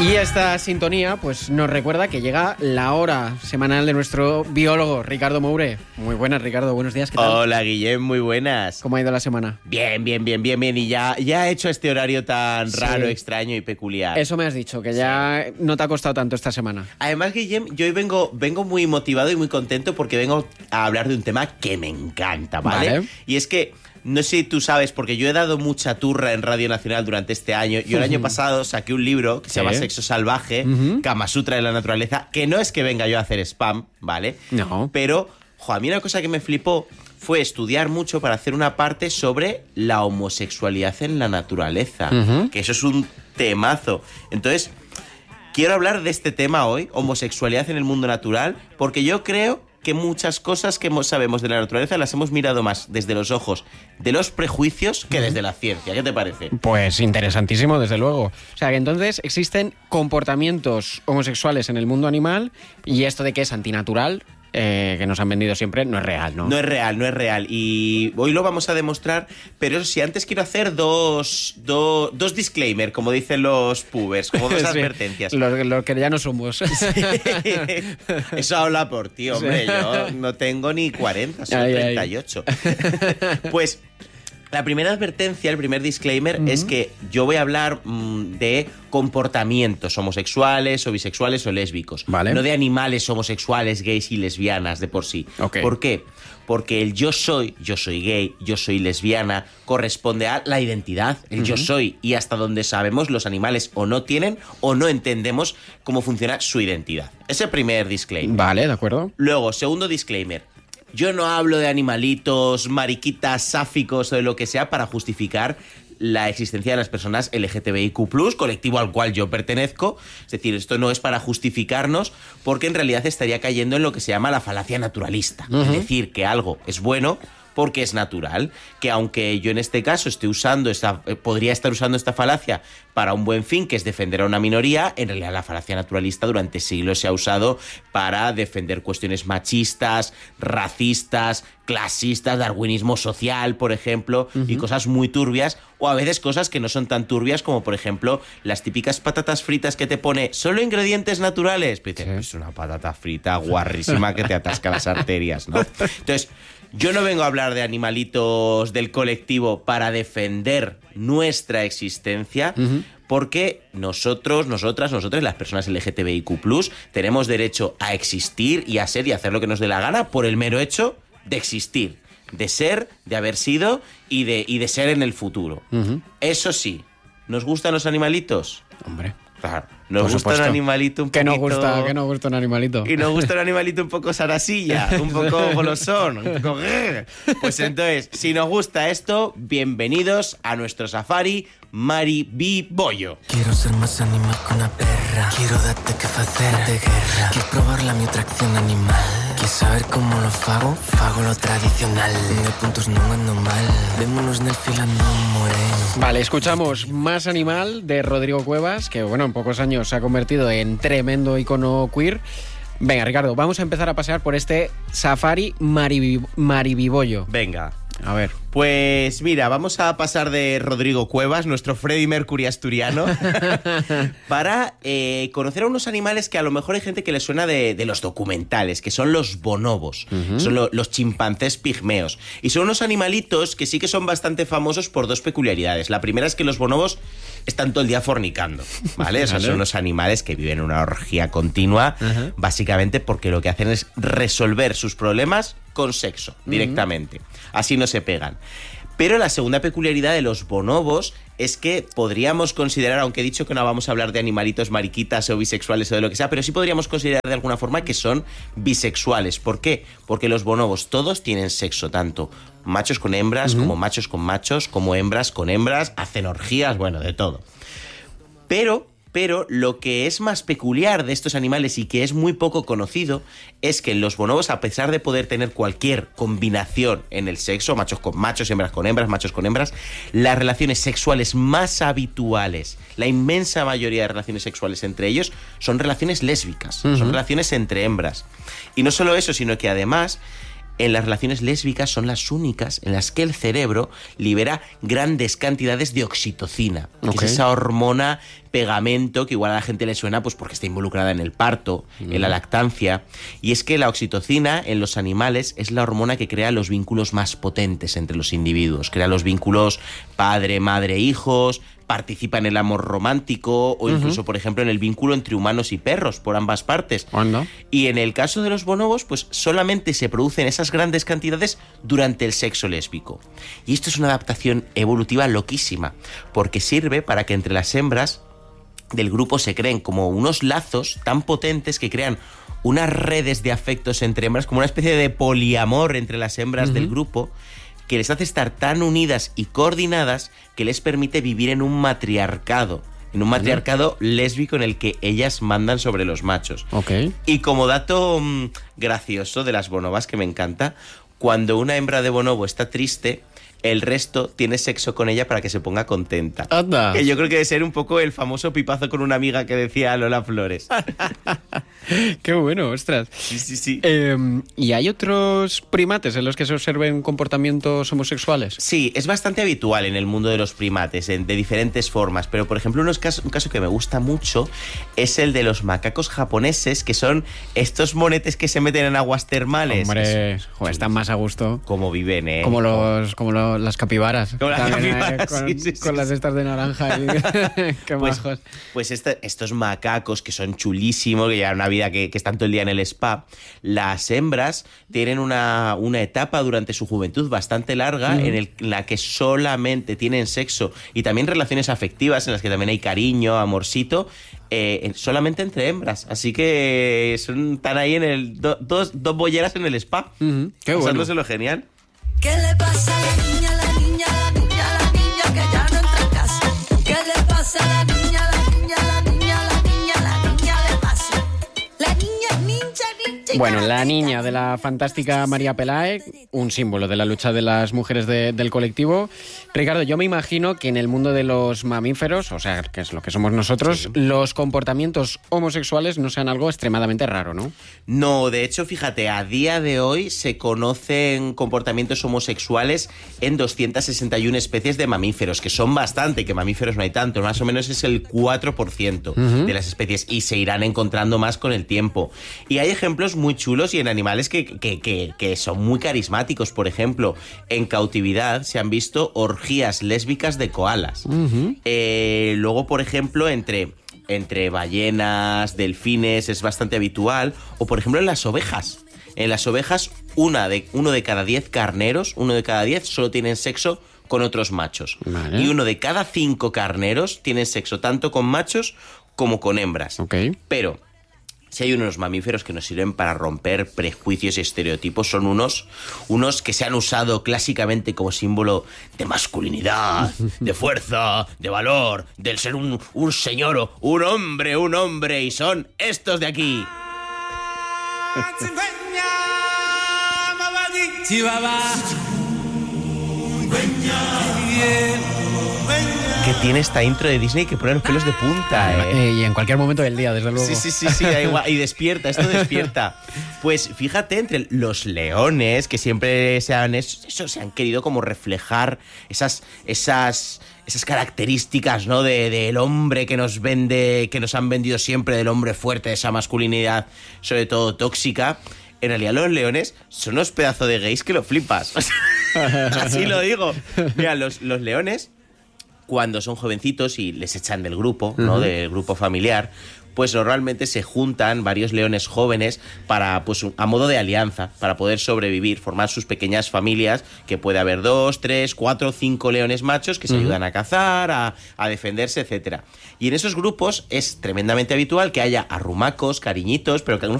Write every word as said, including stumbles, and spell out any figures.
Y esta sintonía pues nos recuerda que llega la hora semanal de nuestro biólogo, Ricardo Moure. Muy buenas, Ricardo, buenos días, ¿qué tal? Hola, Guillem, muy buenas. ¿Cómo ha ido la semana? Bien, bien, bien, bien, bien. Y ya, ya he hecho este horario tan Sí. raro, extraño y peculiar. Eso me has dicho, que ya sí. No te ha costado tanto esta semana. Además, Guillem, yo hoy vengo, vengo muy motivado y muy contento porque vengo a hablar de un tema que me encanta, ¿vale? Vale. Y es que... No sé si tú sabes, porque yo he dado mucha turra en Radio Nacional durante este año. Yo el año pasado saqué un libro que se Sí. llama Sexo Salvaje, Uh-huh. Kama Sutra de la Naturaleza, que no es que venga yo a hacer spam, ¿vale? No. Pero, jo, a mí una cosa que me flipó fue estudiar mucho para hacer una parte sobre la homosexualidad en la naturaleza, Uh-huh. que eso es un temazo. Entonces, quiero hablar de este tema hoy, homosexualidad en el mundo natural, porque yo creo que muchas cosas que sabemos de la naturaleza las hemos mirado más desde los ojos de los prejuicios que desde la ciencia. ¿Qué te parece? Pues interesantísimo, desde luego. O sea, que entonces existen comportamientos homosexuales en el mundo animal y esto de que es antinatural, eh, que nos han vendido siempre, no es real, ¿no? No es real, no es real. Y hoy lo vamos a demostrar, pero eso sí, antes quiero hacer dos, dos, dos disclaimers, como dicen los pubers, como dos Sí. advertencias. Lo, lo que ya no somos. Sí. Eso habla por ti, hombre. Sí. Yo no tengo ni cuarenta, soy Ay, ay. treinta y ocho. Pues la primera advertencia, el primer disclaimer, Uh-huh. es que yo voy a hablar mmm, de comportamientos homosexuales o bisexuales o lésbicos. Vale. No de animales homosexuales, gays y lesbianas de por sí. Ok. ¿Por qué? Porque el yo soy, yo soy gay, yo soy lesbiana, corresponde a la identidad, el Uh-huh. yo soy. Y hasta donde sabemos, los animales o no tienen o no entendemos cómo funciona su identidad. Ese primer disclaimer. Vale, de acuerdo. Luego, segundo disclaimer. Yo no hablo de animalitos, mariquitas, sáficos o de lo que sea para justificar la existencia de las personas L G T B I Q plus, colectivo al cual yo pertenezco. Es decir, esto no es para justificarnos porque en realidad estaría cayendo en lo que se llama la falacia naturalista. Uh-huh. Es decir, que algo es bueno porque es natural, que aunque yo en este caso esté usando esta, eh, podría estar usando esta falacia para un buen fin, que es defender a una minoría, en realidad la falacia naturalista durante siglos se ha usado para defender cuestiones machistas, racistas, clasistas, darwinismo social, por ejemplo, uh-huh. y cosas muy turbias, o a veces cosas que no son tan turbias como, por ejemplo, las típicas patatas fritas que te pone solo ingredientes naturales. Pues dices, sí. Es una patata frita guarrísima que te atasca las arterias, ¿no? Entonces, yo no vengo a hablar de animalitos del colectivo para defender nuestra existencia, uh-huh. porque nosotros, nosotras, nosotros, las personas L G T B I Q plus, tenemos derecho a existir y a ser y a hacer lo que nos dé la gana por el mero hecho de existir, de ser, de haber sido y de, y de ser en el futuro. Uh-huh. Eso sí, ¿nos gustan los animalitos? Hombre. Claro, nos Por gusta supuesto. un animalito un que poquito... no gusta, que no gusta un animalito. Y nos gusta un animalito un poco sarasilla, un poco golosón, un poco... Pues entonces, si nos gusta esto, bienvenidos a nuestro safari Maribibollo. Quiero ser más animal que una perra. Quiero darte que facer de guerra. Quiero probar la mi atracción animal. Quieres saber cómo lo fago? Fago lo tradicional. De puntos no ando mal. Vémonos nel filando moreno. Vale, escuchamos Más Animal de Rodrigo Cuevas, que bueno, en pocos años se ha convertido en tremendo icono queer. Venga, Ricardo, vamos a empezar a pasear por este safari Maribi- Maribibollo. Venga. A ver. Pues mira, vamos a pasar de Rodrigo Cuevas, nuestro Freddie Mercury asturiano, para eh, conocer a unos animales que a lo mejor hay gente que les suena de, de los documentales, que son los bonobos, uh-huh. son lo, los chimpancés pigmeos. Y son unos animalitos que sí que son bastante famosos por dos peculiaridades. La primera es que los bonobos están todo el día fornicando, ¿vale? O sea, son unos animales que viven una orgía continua, uh-huh. básicamente porque lo que hacen es resolver sus problemas con sexo, directamente. Uh-huh. Así no se pegan. Pero la segunda peculiaridad de los bonobos es que podríamos considerar, aunque he dicho que no vamos a hablar de animalitos mariquitas o bisexuales o de lo que sea, pero sí podríamos considerar de alguna forma que son bisexuales. ¿Por qué? Porque los bonobos todos tienen sexo, tanto machos con hembras, uh-huh. como machos con machos, como hembras con hembras, hacen orgías, bueno, de todo. Pero... Pero lo que es más peculiar de estos animales y que es muy poco conocido es que los bonobos, a pesar de poder tener cualquier combinación en el sexo, machos con machos, hembras con hembras, machos con hembras, las relaciones sexuales más habituales, la inmensa mayoría de relaciones sexuales entre ellos, son relaciones lésbicas, uh-huh. son relaciones entre hembras. Y no solo eso, sino que además... en las relaciones lésbicas son las únicas en las que el cerebro libera grandes cantidades de oxitocina, que Okay. es esa hormona pegamento que igual a la gente le suena pues porque está involucrada en el parto, mm. en la lactancia. Y es que la oxitocina en los animales es la hormona que crea los vínculos más potentes entre los individuos. Crea los vínculos padre, madre, hijos, participa en el amor romántico o incluso, uh-huh. por ejemplo, en el vínculo entre humanos y perros por ambas partes. ¿Cuándo? Y en el caso de los bonobos, pues solamente se producen esas grandes cantidades durante el sexo lésbico. Y esto es una adaptación evolutiva loquísima, porque sirve para que entre las hembras del grupo se creen como unos lazos tan potentes que crean unas redes de afectos entre hembras, como una especie de poliamor entre las hembras uh-huh. del grupo, que les hace estar tan unidas y coordinadas que les permite vivir en un matriarcado, en un matriarcado uh-huh. lésbico en el que ellas mandan sobre los machos. Okay. Y como dato mmm, gracioso de las bonobas, que me encanta, cuando una hembra de bonobo está triste, el resto tiene sexo con ella para que se ponga contenta. Anda. Que yo creo que debe ser un poco el famoso pipazo con una amiga que decía Lola Flores. Qué bueno, ostras. Sí, sí, sí. Eh, ¿Y hay otros primates en los que se observen comportamientos homosexuales? Sí, es bastante habitual en el mundo de los primates, en, de diferentes formas. Pero, por ejemplo, unos casos, un caso que me gusta mucho es el de los macacos japoneses, que son estos monetes que se meten en aguas termales. Hombre, joder, están más a gusto. Como viven, ¿eh? Como los... Como los las capibaras. Como las también, capibaras, eh, con, sí, sí, con sí, las sí. estas de naranja. Y... Qué pues, majos. Pues este, estos macacos que son chulísimos, que llevan una vida que, que están todo el día en el spa, las hembras tienen una, una etapa durante su juventud bastante larga mm. en, el, en la que solamente tienen sexo y también relaciones afectivas en las que también hay cariño, amorcito, eh, solamente entre hembras. Así que son, están ahí en el do, dos, dos bolleras en el spa. Mm-hmm. Qué pasándose bueno. Lo genial. ¿Qué le pasa a la niña, la niña, la niña, la niña que ya no entra en casa? ¿Qué le pasa a la niña, la niña, la niña, la niña, la niña le pasa? La niña, ninja, ninja. Bueno, la niña de la fantástica María Pelae, un símbolo de la lucha de las mujeres de, del colectivo. Ricardo, yo me imagino que en el mundo de los mamíferos, o sea, que es lo que somos nosotros, sí. los comportamientos homosexuales no sean algo extremadamente raro, ¿no? No, de hecho, fíjate, a día de hoy se conocen comportamientos homosexuales en doscientas sesenta y una especies de mamíferos, que son bastante, que mamíferos no hay tanto, más o menos es el cuatro por ciento uh-huh. de las especies, y se irán encontrando más con el tiempo. Y hay ejemplos muy chulos y en animales que, que, que, que son muy carismáticos. Por ejemplo, en cautividad se han visto orgías lésbicas de koalas. Uh-huh. Eh, luego, por ejemplo, entre... entre ballenas, delfines, es bastante habitual. O, por ejemplo, en las ovejas. En las ovejas, una de, uno de cada diez carneros, uno de cada diez solo tienen sexo con otros machos. Vale. Y uno de cada cinco carneros tienen sexo tanto con machos como con hembras. Okay. Pero... si hay unos mamíferos que nos sirven para romper prejuicios y estereotipos, son unos, unos que se han usado clásicamente como símbolo de masculinidad, de fuerza, de valor, del ser un, un señor, un hombre, un hombre, y son estos de aquí. Que tiene esta intro de Disney que pone los pelos de punta, ¿eh? Eh, y en cualquier momento del día, desde luego. Sí, sí, sí, sí, da igual. Y despierta, esto despierta. Pues fíjate, entre los leones, que siempre se han, eso, se han querido como reflejar esas, esas, esas características, ¿no? De, del hombre que nos vende, que nos han vendido siempre, del hombre fuerte, de esa masculinidad, sobre todo tóxica. En realidad los leones son unos pedazos de gays que lo flipas. Así lo digo. Mira, los, los leones, cuando son jovencitos y les echan del grupo, ¿no? Uh-huh. Del grupo familiar, pues normalmente se juntan varios leones jóvenes para, pues, a modo de alianza, para poder sobrevivir, formar sus pequeñas familias, que puede haber dos, tres, cuatro, cinco leones machos que se uh-huh. ayudan a cazar, a, a defenderse, etcétera. Y en esos grupos es tremendamente habitual que haya arrumacos, cariñitos, pero que